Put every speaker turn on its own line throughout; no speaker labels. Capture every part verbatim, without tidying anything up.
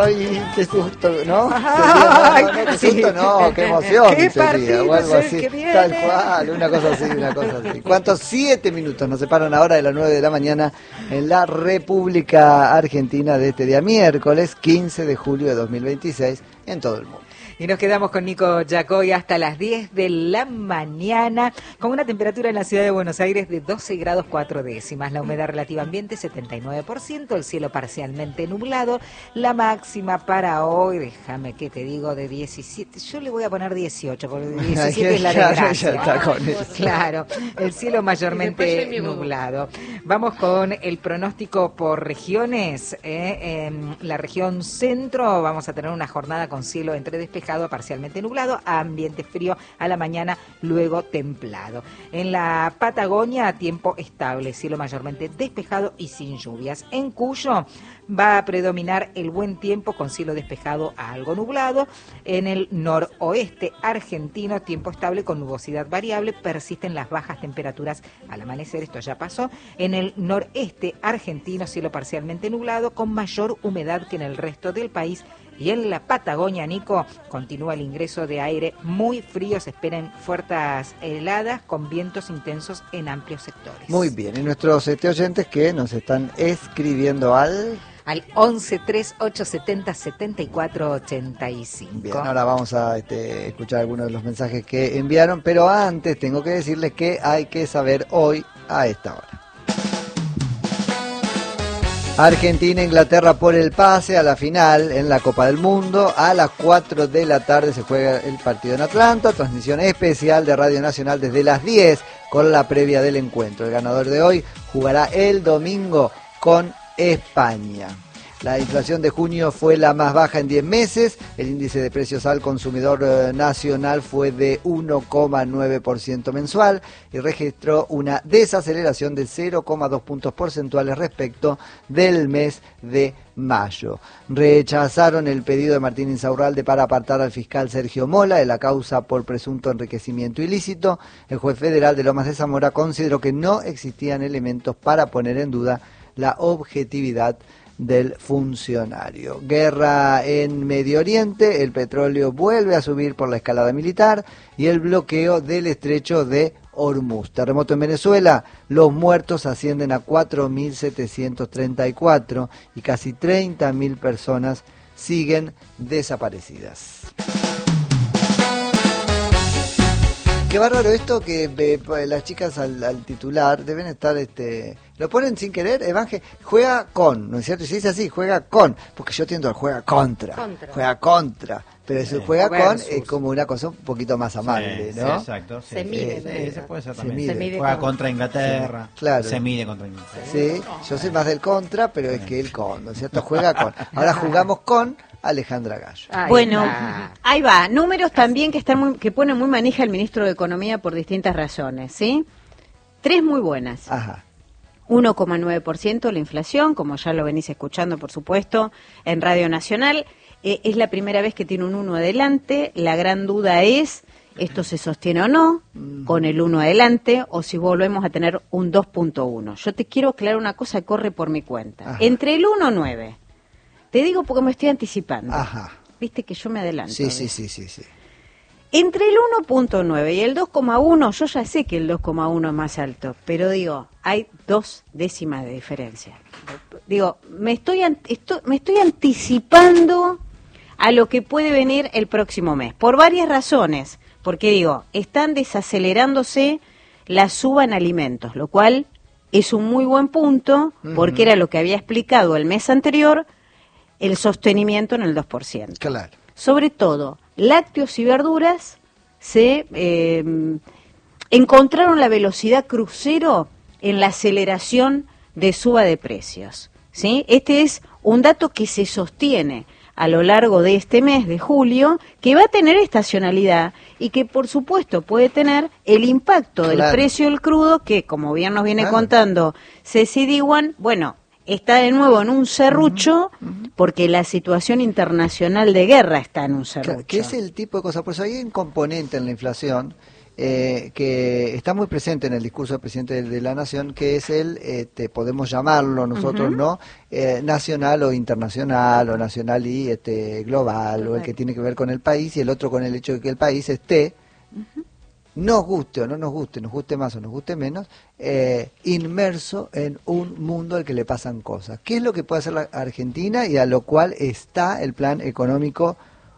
ay, qué susto, ¿no? Ay, no, no, qué susto, no, qué emoción
¿Qué
sería, o algo así,
que
tal cual, una cosa así, una cosa así. ¿Cuántos? Siete minutos nos separan ahora de las nueve de la mañana en la República Argentina de este día miércoles quince de julio de dos mil veintiséis en todo el mundo.
Y nos quedamos con Nico Yacoy hasta las diez de la mañana, con una temperatura en la ciudad de Buenos Aires de doce grados cuatro décimas, la humedad relativa ambiente setenta y nueve por ciento, el cielo parcialmente nublado, la máxima para hoy, déjame que te digo, de diecisiete, yo le voy a poner dieciocho, porque diecisiete es la desgracia. Claro, el cielo mayormente nublado. Vamos con el pronóstico por regiones. ¿eh? En la región centro vamos a tener una jornada con cielo entre despejado a parcialmente nublado, a ambiente frío a la mañana, luego templado. En la Patagonia, tiempo estable, cielo mayormente despejado y sin lluvias. En Cuyo va a predominar el buen tiempo con cielo despejado a algo nublado. En el noroeste argentino, tiempo estable con nubosidad variable, persisten las bajas temperaturas al amanecer, esto ya pasó. En el noreste argentino, cielo parcialmente nublado con mayor humedad que en el resto del país. Y en la Patagonia, Nico, continúa el ingreso de aire muy frío, se esperan fuertes heladas con vientos intensos en amplios sectores.
Muy bien, y nuestros este, oyentes que nos están escribiendo al...
al once tres ocho setenta setenta y cuatro ochenta y cinco.
Bien, ahora vamos a este, escuchar algunos de los mensajes que enviaron, pero antes tengo que decirles que hay que saber hoy a esta hora. Argentina, Inglaterra por el pase a la final en la Copa del Mundo. A las cuatro de la tarde se juega el partido en Atlanta. Transmisión especial de Radio Nacional desde las diez con la previa del encuentro. El ganador de hoy jugará el domingo con España. La inflación de junio fue la más baja en diez meses. El índice de precios al consumidor eh, nacional fue de uno coma nueve por ciento mensual y registró una desaceleración de cero coma dos puntos porcentuales respecto del mes de mayo. Rechazaron el pedido de Martín Insaurralde para apartar al fiscal Sergio Mola de la causa por presunto enriquecimiento ilícito. El juez federal de Lomas de Zamora consideró que no existían elementos para poner en duda la objetividad del funcionario. Guerra en Medio Oriente, el petróleo vuelve a subir por la escalada militar y el bloqueo del estrecho de Hormuz. Terremoto en Venezuela, los muertos ascienden a cuatro mil setecientos treinta y cuatro y casi treinta mil personas siguen desaparecidas. Qué bárbaro esto que eh, las chicas al, al titular deben estar, este, lo ponen sin querer, Evangel, juega con, ¿no es cierto? Y se dice así, juega con, porque yo tiendo al juega contra, contra. juega contra, pero sí. Si juega con es eh, como una cosa un poquito más amable, sí, ¿no?
Sí, exacto. Sí.
Se mide.
Eh, sí, se puede ser también.
Se mide
juega
con...
contra Inglaterra,
sí, claro.
Se mide contra Inglaterra.
Sí, yo soy más del contra, pero es que el con, ¿no es cierto? Juega con. Ahora jugamos con Alejandra Gallo.
Ahí bueno, está. Ahí va. Números también que están muy, que pone muy manija el ministro de Economía por distintas razones, ¿sí? Tres muy buenas.
Ajá.
uno coma nueve por ciento la inflación, como ya lo venís escuchando, por supuesto, en Radio Nacional. Eh, es la primera vez que tiene un uno adelante. La gran duda es, ¿esto se sostiene o no con el uno adelante o si volvemos a tener un dos punto uno? Yo te quiero aclarar una cosa que corre por mi cuenta. Ajá. Entre el uno y nueve. Te digo porque me estoy anticipando.
Ajá.
Viste que yo me adelanto.
Sí, sí, sí, sí, sí.
Entre el uno punto nueve y el dos coma uno, yo ya sé que el dos coma uno es más alto, pero digo, hay dos décimas de diferencia. Digo, me estoy, estoy, me estoy anticipando a lo que puede venir el próximo mes, por varias razones. Porque digo, están desacelerándose la suba en alimentos, lo cual es un muy buen punto, porque uh-huh. era lo que había explicado el mes anterior, el sostenimiento en el dos por ciento.
Claro.
Sobre todo, lácteos y verduras se eh, encontraron la velocidad crucero en la aceleración de suba de precios, ¿sí? Este es un dato que se sostiene a lo largo de este mes de julio, que va a tener estacionalidad y que por supuesto puede tener el impacto del claro. precio del crudo, que como bien nos viene claro. contando Ceci Diwan, bueno, está de nuevo en un serrucho, uh-huh, uh-huh. porque la situación internacional de guerra está en un serrucho.
Claro, que es el tipo de cosas, por eso hay un componente en la inflación eh, que está muy presente en el discurso del presidente de, de la Nación, que es el, este, podemos llamarlo nosotros, uh-huh. ¿no? Eh, nacional o internacional, o nacional y este, global, okay. o el que tiene que ver con el país, y el otro con el hecho de que el país esté, uh-huh. nos guste o no nos guste, nos guste más o nos guste menos, eh, inmerso en un mundo al que le pasan cosas. ¿Qué es lo que puede hacer la Argentina y a lo cual está el plan económico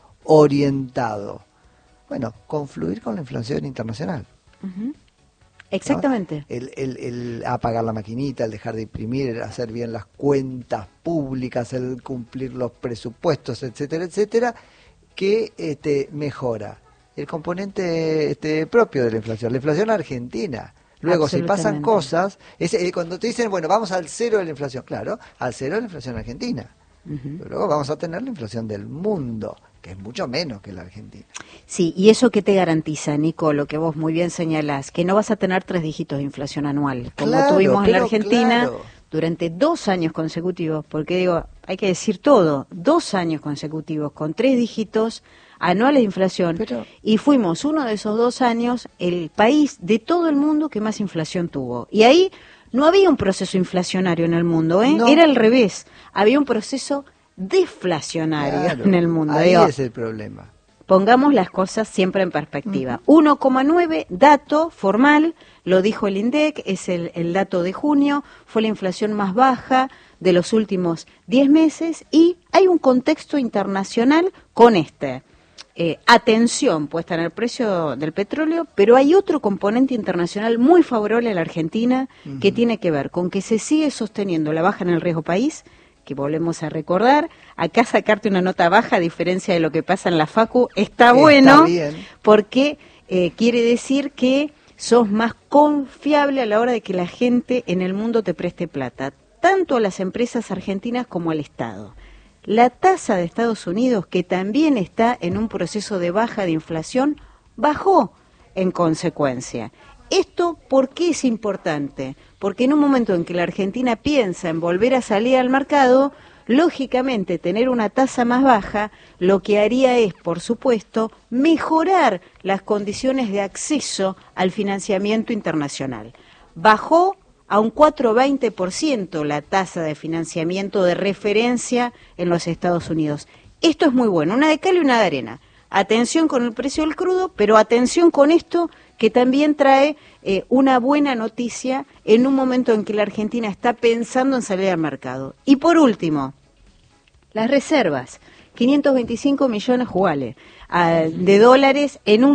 orientado? Bueno, confluir con la inflación internacional.
Uh-huh. Exactamente.
¿No? El, el, el apagar la maquinita, el dejar de imprimir, el hacer bien las cuentas públicas, el cumplir los presupuestos, etcétera, etcétera, que este, mejora el componente este, propio de la inflación, la inflación argentina. Luego, si pasan cosas, es, eh, cuando te dicen, bueno, vamos al cero de la inflación, claro, al cero de la inflación argentina. Uh-huh. Pero luego vamos a tener la inflación del mundo, que es mucho menos que la Argentina.
Sí, y eso que te garantiza, Nico, lo que vos muy bien señalás, que no vas a tener tres dígitos de inflación anual, como
claro,
tuvimos en la Argentina
claro.
durante dos años consecutivos, porque digo, hay que decir todo, dos años consecutivos con tres dígitos anuales de inflación, pero, y fuimos uno de esos dos años el país de todo el mundo que más inflación tuvo. Y ahí no había un proceso inflacionario en el mundo, ¿eh? No. Era al revés, había un proceso deflacionario
claro,
en el mundo.
Ahí
Digo,
es el problema.
Pongamos las cosas siempre en perspectiva. Uh-huh. uno coma nueve, dato formal, lo dijo el INDEC, es el, el dato de junio, fue la inflación más baja de los últimos diez meses y hay un contexto internacional con este. Eh, atención puesta en el precio del petróleo, pero hay otro componente internacional muy favorable a la Argentina uh-huh. que tiene que ver con que se sigue sosteniendo la baja en el riesgo país, que volvemos a recordar. Acá sacarte una nota baja, a diferencia de lo que pasa en la Facu, está, está bueno, bien. Porque eh, quiere decir que sos más confiable a la hora de que la gente en el mundo te preste plata, tanto a las empresas argentinas como al Estado. La tasa de Estados Unidos, que también está en un proceso de baja de inflación, bajó en consecuencia. ¿Esto por qué es importante? Porque en un momento en que la Argentina piensa en volver a salir al mercado, lógicamente tener una tasa más baja lo que haría es, por supuesto, mejorar las condiciones de acceso al financiamiento internacional. Bajó a un cuatro coma veinte por ciento la tasa de financiamiento de referencia en los Estados Unidos. Esto es muy bueno, una de cal y una de arena. Atención con el precio del crudo, pero atención con esto que también trae eh, una buena noticia en un momento en que la Argentina está pensando en salir al mercado. Y por último, las reservas, quinientos veinticinco millones jugales, uh, de dólares en un